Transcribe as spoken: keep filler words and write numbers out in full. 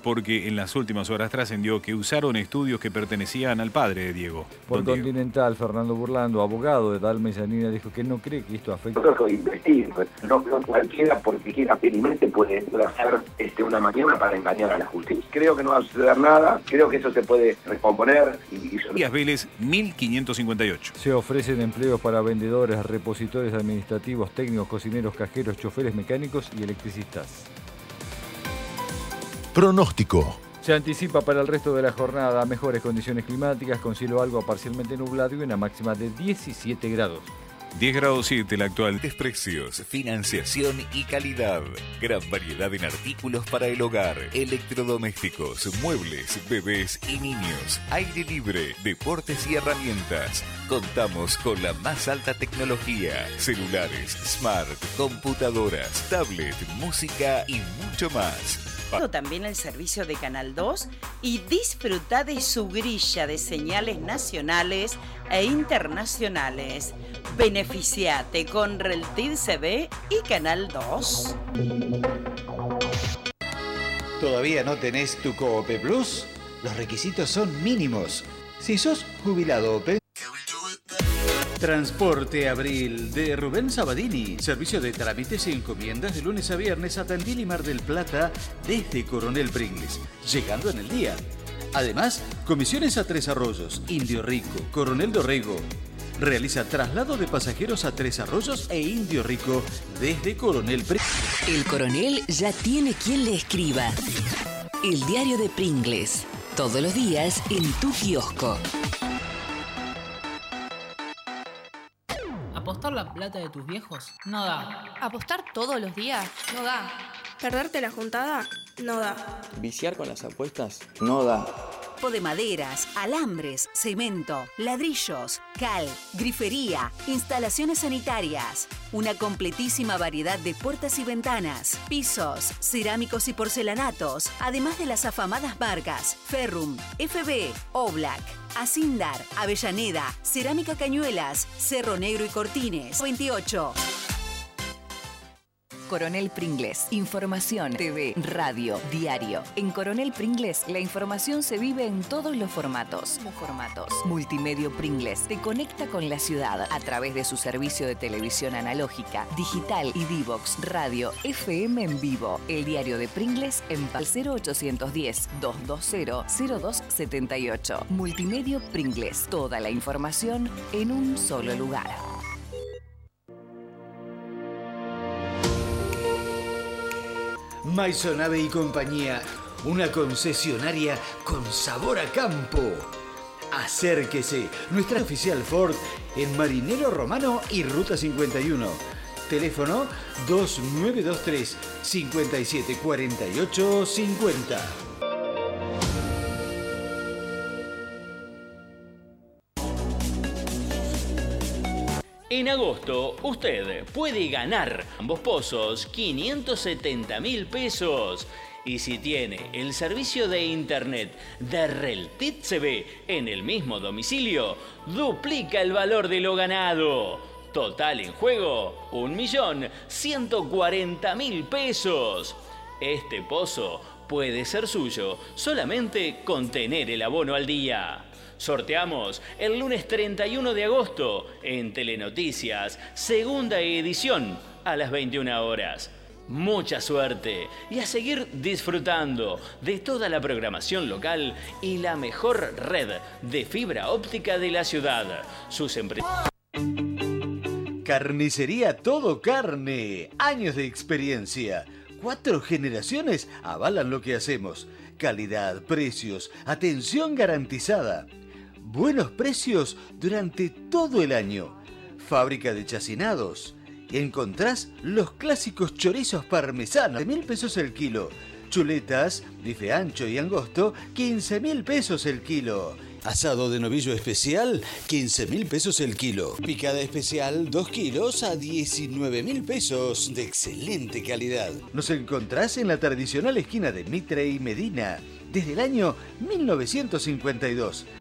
porque en las últimas horas trascendió que usaron estudios que pertenecían al padre de Diego. Por Don Diego. Continental, Fernando Burlando, abogado de Dalma y Yanina, dijo que no cree que esto afecte. Yo creo que investigue, no, no cualquiera porque quiera felizmente puede hacer este, una mañana para engañar a la justicia. Creo que no va a suceder nada, creo que eso se puede recomponer. Y, y... Díaz Vélez, mil quinientos cincuenta y ocho. Se ofrecen empleos para vendedores, repositores administrativos, técnicos, cocineros, cajeros, choferes mecánicos y electricistas. Pronóstico. Se anticipa para el resto de la jornada mejores condiciones climáticas con cielo algo parcialmente nublado y una máxima de diecisiete grados. diez grados siete la actual. Precios, financiación y calidad. Gran variedad en artículos para el hogar, electrodomésticos, muebles, bebés y niños, aire libre, deportes y herramientas. Contamos con la más alta tecnología, celulares, smart, computadoras, tablet, música y mucho más. También el servicio de Canal dos y disfruta de su grilla de señales nacionales e internacionales. Beneficiate con Reltid C V y Canal dos. ¿Todavía no tenés tu Coope Plus? Los requisitos son mínimos. Si sos jubilado o pensionado. Transporte Abril de Rubén Sabadini. Servicio de trámites y encomiendas de lunes a viernes a Tandil y Mar del Plata desde Coronel Pringles, llegando en el día. Además, comisiones a Tres Arroyos, Indio Rico, Coronel Dorrego. Realiza traslado de pasajeros a Tres Arroyos e Indio Rico desde Coronel Pringles. El Coronel ya tiene quien le escriba. El diario de Pringles. Todos los días en tu kiosco. ¿Apostar la plata de tus viejos? No da. ¿Apostar todos los días? No da. ¿Perderte la juntada? No da. ¿Viciar con las apuestas? No da. De maderas, alambres, cemento, ladrillos, cal, grifería, instalaciones sanitarias, una completísima variedad de puertas y ventanas, pisos, cerámicos y porcelanatos, además de las afamadas marcas Ferrum, F B, Oblak, Asindar, Avellaneda, Cerámica Cañuelas, Cerro Negro y Cortines. veintiocho. Coronel Pringles. Información, T V, radio, diario. En Coronel Pringles, la información se vive en todos los formatos. formatos. Multimedio Pringles te conecta con la ciudad a través de su servicio de televisión analógica, digital y Divox, radio, F M en vivo. El diario de Pringles en cero ochocientos diez, doscientos veinte, cero dos setenta y ocho. Multimedio Pringles. Toda la información en un solo lugar. Maisonave y compañía, una concesionaria con sabor a campo. Acérquese, nuestra oficial Ford en Marinero Romano y Ruta cincuenta y uno. Teléfono dos nueve dos tres, cinco siete cuatro ocho cinco cero. En agosto, usted puede ganar ambos pozos quinientos setenta mil pesos. Y si tiene el servicio de internet de Reltid C V en el mismo domicilio, duplica el valor de lo ganado. Total en juego, un millón ciento cuarenta mil pesos. Este pozo puede ser suyo solamente con tener el abono al día. Sorteamos el lunes treinta y uno de agosto en Telenoticias, segunda edición a las veintiuna horas. Mucha suerte y a seguir disfrutando de toda la programación local y la mejor red de fibra óptica de la ciudad. Sus empresas. Carnicería Todo Carne. Años de experiencia. Cuatro generaciones avalan lo que hacemos. Calidad, precios, atención garantizada. Buenos precios durante todo el año. Fábrica de chacinados. Encontrás los clásicos chorizos parmesanos de mil pesos el kilo. Chuletas, bife ancho y angosto, quince mil pesos el kilo. Asado de novillo especial, quince mil pesos el kilo. Picada especial, dos kilos a diecinueve mil pesos, de excelente calidad. Nos encontrás en la tradicional esquina de Mitre y Medina, desde el año mil novecientos cincuenta y dos.